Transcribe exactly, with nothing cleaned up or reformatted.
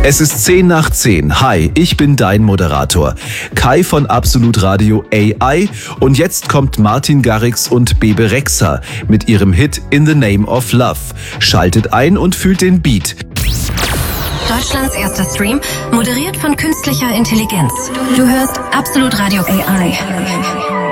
Es ist zehn nach zehn. Hi, ich bin dein Moderator, Kai von Absolut Radio A I. Und jetzt kommt Martin Garrix und Bebe Rexha mit ihrem Hit In the Name of Love. Schaltet ein und fühlt den Beat. Deutschlands erster Stream, moderiert von künstlicher Intelligenz. Du hörst Absolut Radio A I.